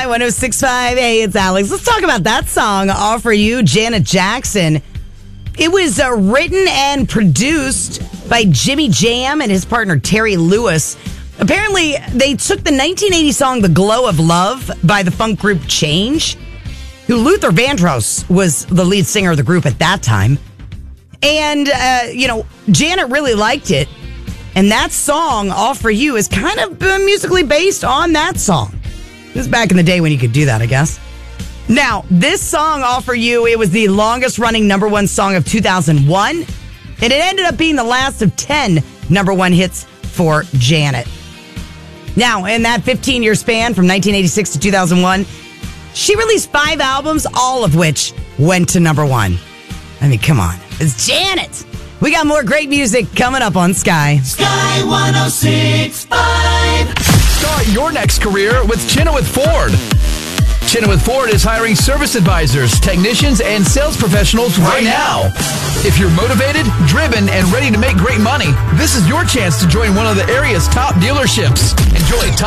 Sky 106.5. Hey, it's Alex. Let's talk about that song, All For You, Janet Jackson. It was written and produced by Jimmy Jam and his partner Terry Lewis. Apparently, they took the 1980 song The Glow of Love by the funk group Change, who Luther Vandross was the lead singer of the group at that time. And, Janet really liked it. And that song, All For You, is kind of musically based on that song. This is back in the day when you could do that, I guess. Now, this song, All For You, it was the longest running number one song of 2001. And it ended up being the last of 10 number one hits for Janet. Now, in that 15-year span from 1986 to 2001, she released 5 albums, all of which went to number one. I mean, come on. It's Janet. We got more great music coming up on Sky. Sky 106.5. Start your next career with Chenoweth Ford. Chenoweth Ford is hiring service advisors, technicians, and sales professionals right now. If you're motivated, driven, and ready to make great money, this is your chance to join one of the area's top dealerships. Enjoy top